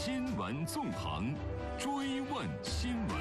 新闻纵横，追问新闻。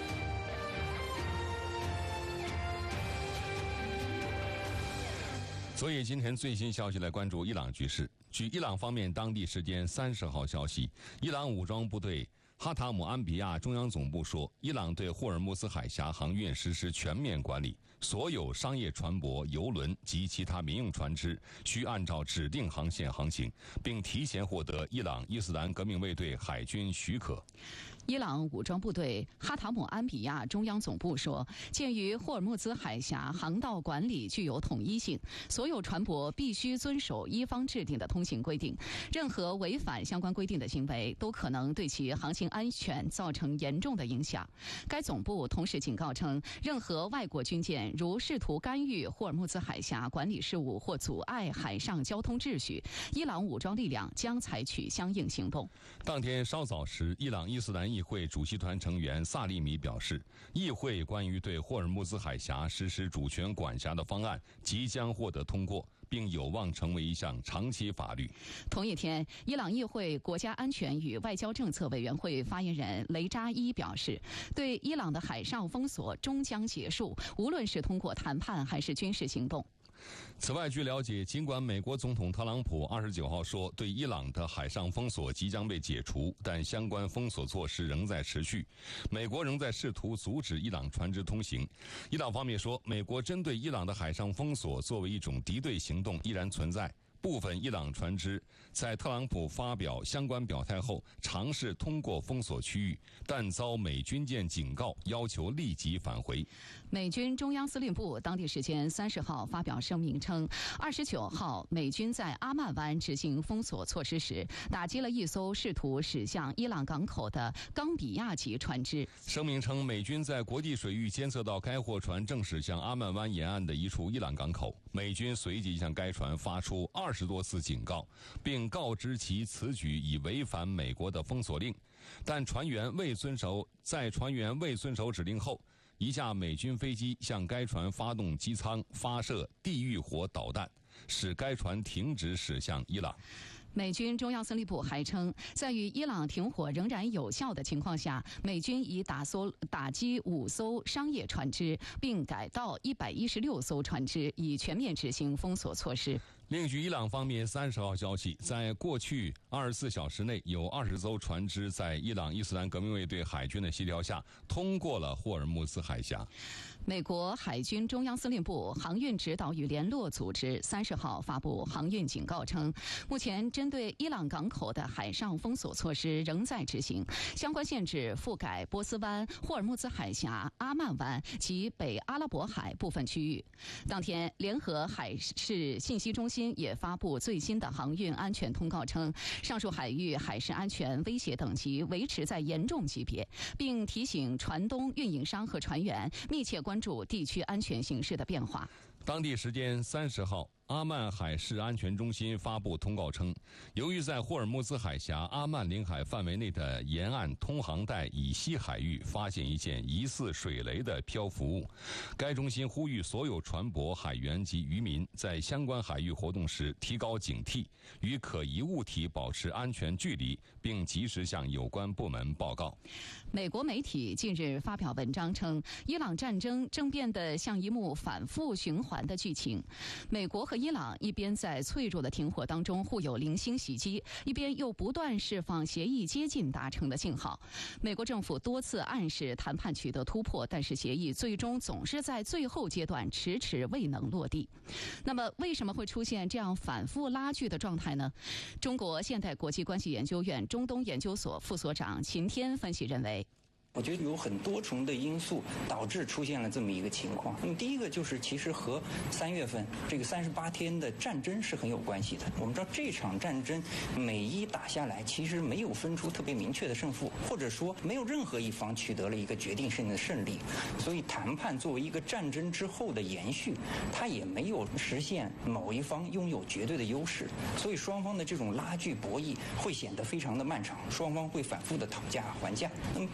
所以今天最新消息来关注伊朗局势。据伊朗方面当地时间30号消息，伊朗武装部队哈塔姆安比亚中央总部说，伊朗对霍尔木兹海峡航运实施全面管理，所有商业船舶、油轮及其他民用船只需按照指定航线航行，并提前获得伊朗伊斯兰革命卫队海军许可。 伊朗武装部队哈塔姆安比亚中央总部说，鉴于霍尔木兹海峡航道管理具有统一性，所有船舶必须遵守伊方制定的通行规定，任何违反相关规定的行为都可能对其航行安全造成严重的影响。该总部同时警告称，任何外国军舰如试图干预霍尔木兹海峡管理事务或阻碍海上交通秩序，伊朗武装力量将采取相应行动。 当天稍早时，伊朗伊斯兰议会主席团成员萨利米表示，议会关于对霍尔木兹海峡实施主权管辖的方案即将获得通过，并有望成为一项长期法律。 同一天，伊朗议会国家安全与外交政策委员会发言人雷扎伊表示，对伊朗的海上封锁终将结束，无论是通过谈判还是军事行动。 此外，据了解，尽管美国总统特朗普29号说对伊朗的海上封锁即将被解除，但相关封锁措施仍在持续。美国仍在试图阻止伊朗船只通行。伊朗方面说，美国针对伊朗的海上封锁作为一种敌对行动依然存在。部分伊朗船只在特朗普发表相关表态后尝试通过封锁区域，但遭美军舰警告，要求立即返回。 美军中央司令部当地时间30号发表声明称，29号美军在阿曼湾执行封锁措施时，打击了一艘试图驶向伊朗港口的冈比亚级船只。 声明称，美军在国际水域监测到该货船正驶向阿曼湾沿岸的一处伊朗港口，美军随即向该船发出20多次警告，并告知其此举已违反美国的封锁令。但在船员未遵守指令后，一架美军飞机向该船发动机舱发射地狱火导弹，使该船停止驶向伊朗。 美军中央司令部还称，在与伊朗停火仍然有效的情况下，美军已打击5艘商业船只，并改道116艘船只，以全面执行封锁措施。 另据伊朗方面30号消息，在过去24小时内，有20艘船只在伊朗伊斯兰革命卫队海军的协调下通过了霍尔木兹海峡。 美国海军中央司令部航运指导与联络组织30号发布航运警告称，目前针对伊朗港口的海上封锁措施仍在执行，相关限制覆盖波斯湾、霍尔木兹海峡、阿曼湾及北阿拉伯海部分区域。当天，联合海事信息中心也发布最新的航运安全通告称，上述海域海事安全威胁等级维持在严重级别，并提醒船东、运营商和船员密切关注地区安全形势的变化。 当地时间30号，阿曼海事安全中心发布通告称，由于在霍尔木兹海峡阿曼领海范围内的沿岸通航带以西海域发现一件疑似水雷的漂浮物，该中心呼吁所有船舶、海员及渔民在相关海域活动时提高警惕，与可疑物体保持安全距离，并及时向有关部门报告。 美国媒体近日发表文章称，伊朗战争正变得像一幕反复循环的剧情。美国和伊朗一边在脆弱的停火当中互有零星袭击，一边又不断释放协议接近达成的信号。美国政府多次暗示谈判取得突破，但是协议最终总是在最后阶段迟迟未能落地。那么为什么会出现这样反复拉锯的状态呢？中国现代国际关系研究院中东研究所副所长秦天分析认为， 我觉得有很多重的因素导致出现了这么一个情况。那么第一个就是其实和3月份这个38天的战争是很有关系的。我们知道这场战争每一打下来，其实没有分出特别明确的胜负，或者说没有任何一方取得了一个决定性的胜利。所以谈判作为一个战争之后的延续，它也没有实现某一方拥有绝对的优势。所以双方的这种拉锯博弈会显得非常的漫长，双方会反复的讨价还价。那么第二个的话，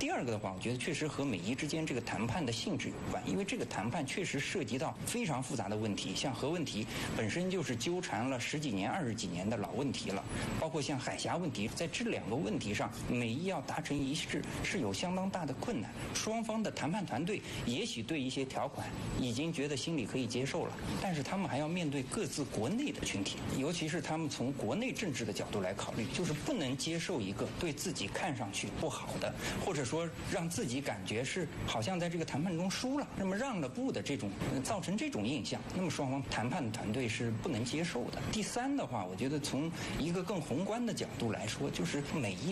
话，我觉得确实和美伊之间这个谈判的性质有关，因为这个谈判确实涉及到非常复杂的问题，像核问题本身就是纠缠了10几年、20几年的老问题了，包括像海峡问题，在这2个问题上，美伊要达成一致是有相当大的困难。双方的谈判团队也许对一些条款已经觉得心里可以接受了，但是他们还要面对各自国内的群体，尤其是他们从国内政治的角度来考虑，就是不能接受一个对自己看上去不好的，或者说让自己感觉是好像在这个谈判中输了，那么让了步的这种造成这种印象，那么双方谈判团队是不能接受的。第三的话，我觉得从一个更宏观的角度来说，就是美伊